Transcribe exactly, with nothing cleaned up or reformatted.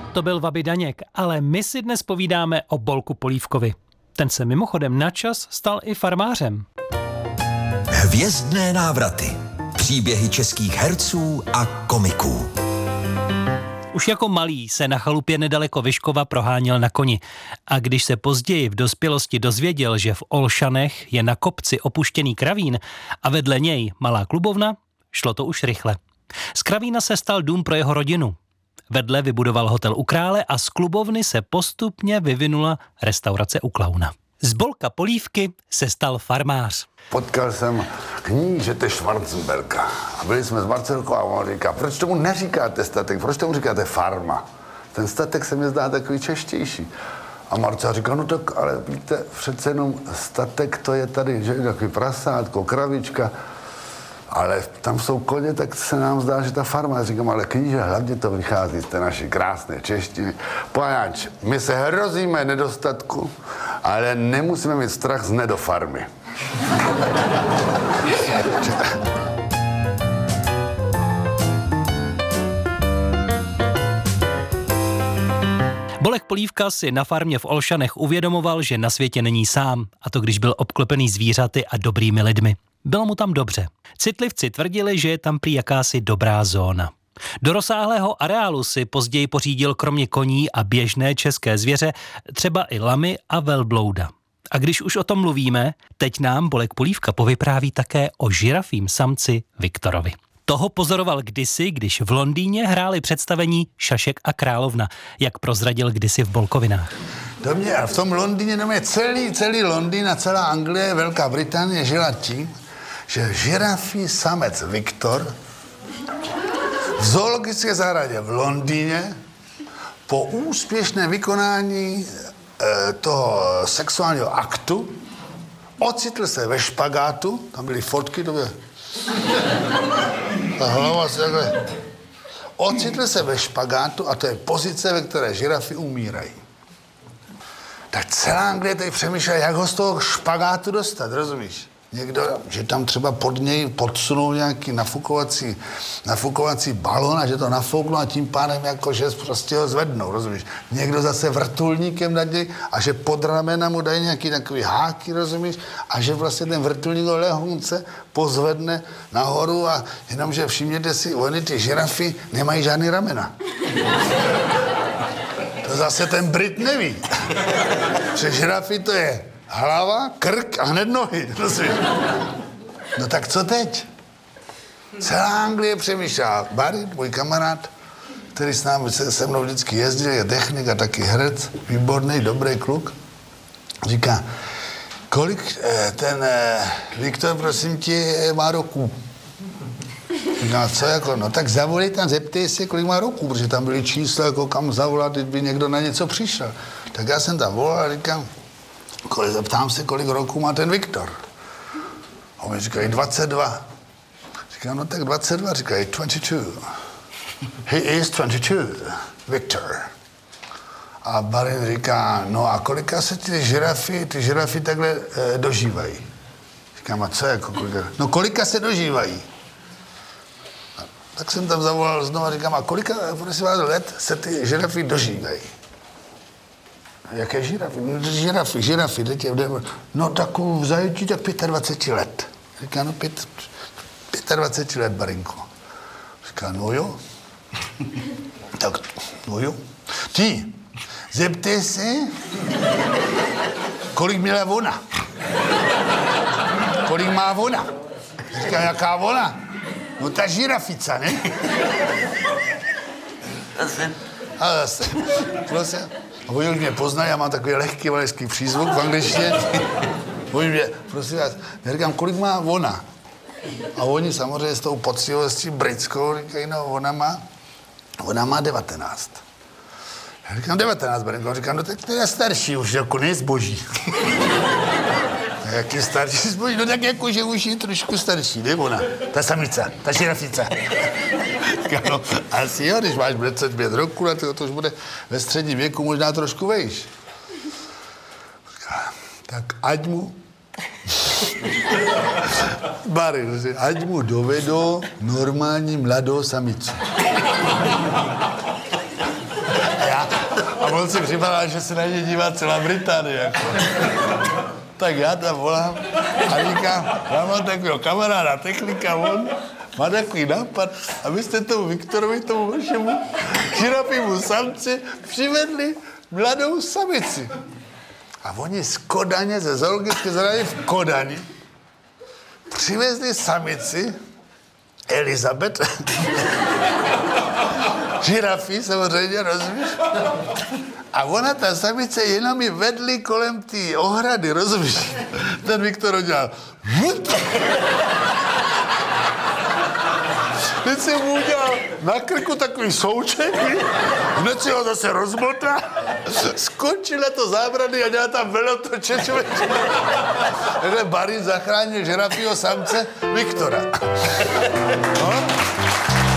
To byl Vaby Daněk, ale my si dnes povídáme o Bolku Polívkovi. Ten se mimochodem načas stal i farmářem. Hvězdné návraty. Příběhy českých herců a komiků. Už jako malý se na chalupě nedaleko Vyškova proháněl na koni. A když se později v dospělosti dozvěděl, že v Olšanech je na kopci opuštěný kravín a vedle něj malá klubovna, šlo to už rychle. Z kravína se stal dům pro jeho rodinu. Vedle vybudoval hotel u Krále a z klubovny se postupně vyvinula restaurace u Klauna. Z Bolka Polívky se stal farmář. Potkal jsem knížete Schwarzenberga a byli jsme s Marcelkou a on říká, proč tomu neříkáte statek, proč tomu říkáte farma? Ten statek se mi zdá takový češtější. A Marcel říká, no tak, ale víte, přece jenom statek to je tady, že takový prasátko, kravička, ale tam jsou koně, tak se nám zdá, že ta farma. Já říkám, ale kníže, hlavně to vychází z té naší krásné češtiny. Pojáč, my se hrozíme nedostatku, ale nemusíme mít strach z nedofarmy. Bolek Polívka si na farmě v Olšanech uvědomoval, že na světě není sám, a to když byl obklopený zvířaty a dobrými lidmi. Bylo mu tam dobře. Citlivci tvrdili, že je tam prý jakási dobrá zóna. Do rozsáhlého areálu si později pořídil kromě koní a běžné české zvěře třeba i lamy a velblouda. A když už o tom mluvíme, teď nám Bolek Polívka povypráví také o žirafím samci Viktorovi. Toho pozoroval kdysi, když v Londýně hráli představení Šašek a královna, jak prozradil kdysi v Bolkovinách. Do mě, a v tom Londýně, do mě celý, celý Londýn a celá Anglie, Velká Británie žila tím, že žirafí samec Viktor v zoologické zahradě v Londýně po úspěšném vykonání e, toho sexuálního aktu ocitl se ve špagátu, tam byly fotky, to bylo... Ta hlava se takhle... Ocitl se ve špagátu a to je pozice, ve které žirafy umírají. Tak celá Anglie tady přemýšlá, jak ho z toho špagátu dostat, rozumíš? Někdo, že tam třeba pod něj podsunou nějaký nafukovací, nafukovací balon a že to nafouknou a tím pádem jako, že prostě ho zvednou, rozumíš? Někdo zase vrtulníkem nad něj a že pod ramena mu dají nějaký takový háky, rozumíš? A že vlastně ten vrtulník ho lehonce pozvedne nahoru a jenomže všimněte si, oni ty žirafy nemají žádný ramena. To zase ten Brit neví. Že žirafy to je hlava, krk a hned nohy. No tak co teď? Celá Anglie přemýšlá. Barry, můj kamarád, který s námi se, se mnou vždycky jezdil, je technik a taky herec, výborný, dobrý kluk, říká, kolik eh, ten eh, Viktor, prosím tě, má roků? No co jako, no tak zavolej tam, zeptej se, kolik má roků, protože tam byly čísla, jako kam zavolat, kdyby někdo na něco přišel. Tak já jsem tam volal a říkám, kolik, zeptám se, kolik roků má ten Viktor. A oni říkají dvacet dva. Říkám, no tak dvacet dva, říkají dvacet dva. He is dvacet dva, Viktor. A Barin říká, no a kolika se ty žirafy, ty žirafy takhle e, dožívají? Říkám, a co jako kolika? No kolika se dožívají? A tak jsem tam zavolal znovu a říkám, a kolika, prosím vás, let se ty žirafy dožívají? Jaké žirafy? No, žirafy, žirafy. Teď no takovou v zajetí tak dvacet pět let. Říká, no pět, dvacet pět let, Barinko. Říká, no jo. Tak, no jo. Ty, zeptej se, kolik měla ona. Kolik má ona. Říká, jaká ona? No ta žirafica, ne? Zase. A zase. Prosím. A oni už mě poznají, já mám takový lehký valeský přízvuk v angličtině. Oni mě, prosím vás, já říkám, kolik má ona? A oni samozřejmě s tou poctivostí britskou říkají, no ona má, ona má devatenáct. Já říkám, devatenáct, Barinko. Říkám, no tak to je starší už, jako ne zboží. A jak je starší zboží? No tak jako, že už je trošku starší, ne ona? Ta samica, ta žirafica. No, asi jo, když máš dvacet pět roku, to, to už bude ve středním věku možná trošku vejš. Tak ať mu... Bary, ať mu dovedou normální mladou samicu. A já, on si připadá, že se na ně dívá celá Británie. Jako. Tak já tam volám a říkám, já mám takového kamaráda, technika, on má takový nápad, abyste tomu Viktorovi, tomu vašemu žirafímu samci přivedli mladou samici. A oni z Kodaně, ze zoologické zahrady v Kodani, přivezli samici, Elizabeth, žirafy samozřejmě, rozumíš? A ona, ta samice, jenom ji vedli kolem té ohrady, rozumíš? Ten Viktor udělal. Teď si mu udělal na krku takový souček, hned si ho zase rozmotá, skončila to zábrany a dělá tam velotoče, člověče. Takže Barry zachránil žirafího samce Viktora. No?